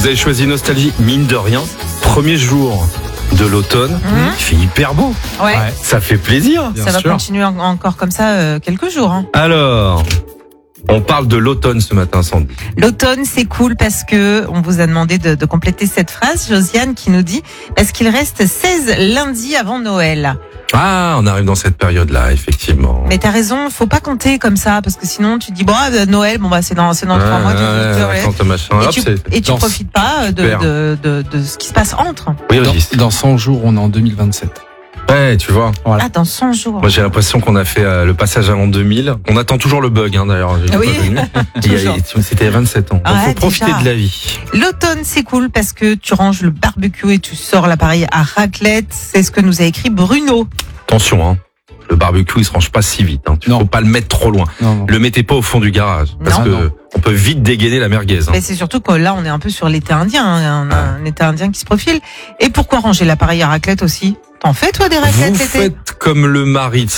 Vous avez choisi Nostalgie, mine de rien. Premier jour de l'automne, il fait hyper beau. Ouais. Ça fait plaisir. Ça va continuer encore comme ça quelques jours. Hein. Alors, on parle de l'automne ce matin, Sandy. L'automne, c'est cool parce que on vous a demandé de compléter cette phrase. Josiane qui nous dit parce qu'il reste 16 lundis avant Noël. Ah, on arrive dans cette période-là, effectivement. Mais t'as raison, faut pas compter comme ça parce que sinon tu dis Noël, c'est dans 3 mois. Et tu profites pas de ce qui se passe entre. Oui, dans 100 jours, on est en 2027. Ouais, tu vois. Voilà. Ah, dans 100 jours. Moi, j'ai l'impression qu'on a fait le passage à l'an 2000. On attend toujours le bug, d'ailleurs. Oui. C'était 27 ans. Donc, faut profiter de la vie. L'automne, c'est cool parce que tu ranges le barbecue et tu sors l'appareil à raclette. C'est ce que nous a écrit Bruno. Attention, le barbecue, il se range pas si vite. Faut pas le mettre trop loin. Non. Le mettez pas au fond du garage. Parce que on peut vite dégainer la merguez. Mais c'est surtout que là, on est un peu sur l'été indien. On a un été indien qui se profile. Et pourquoi ranger l'appareil à raclette aussi? T'en fais, toi, des raclettes Vous l'été? faites comme le mari de